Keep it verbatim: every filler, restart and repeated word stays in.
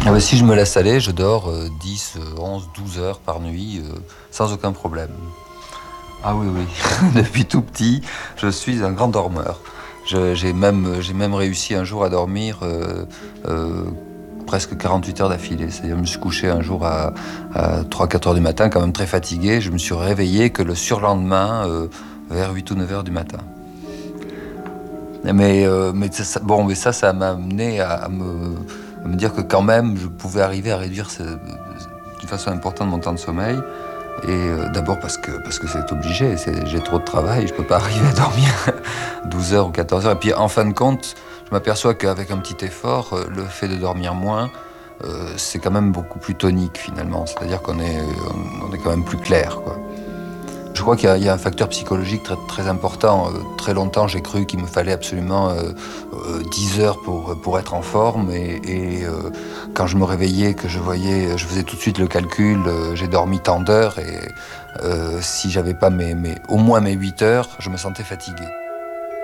Ah bah, si je me laisse aller, je dors euh, dix, euh, onze, douze heures par nuit, euh, sans aucun problème. Ah oui, oui. Depuis tout petit, je suis un grand dormeur. Je- j'ai même, j'ai même réussi un jour à dormir euh, euh, presque quarante-huit heures d'affilée. C'est-à-dire, je me suis couché un jour à, à trois quatre heures du matin, quand même très fatigué. Je me suis réveillé que le surlendemain, euh, vers huit ou neuf heures du matin. Mais, euh, mais, ça, ça- bon, mais ça, ça m'a amené à, à me, à me dire que quand même, je pouvais arriver à réduire ce- d'une façon importante mon temps de sommeil. Et euh, d'abord parce que parce que c'est obligé, c'est, j'ai trop de travail, je peux pas arriver à dormir douze heures ou quatorze heures. Et puis en fin de compte, je m'aperçois qu'avec un petit effort, euh, le fait de dormir moins, euh, c'est quand même beaucoup plus tonique finalement. C'est-à-dire qu'on est, on, on est quand même plus clair, quoi. Je crois qu'il y a, il y a un facteur psychologique très, très important. Euh, très longtemps, j'ai cru qu'il me fallait absolument euh, euh, dix heures pour, pour être en forme. Et, et euh, quand je me réveillais, que je voyais, je faisais tout de suite le calcul, euh, j'ai dormi tant d'heures. Et euh, si j'avais pas mes, mes, au moins mes huit heures, je me sentais fatigué.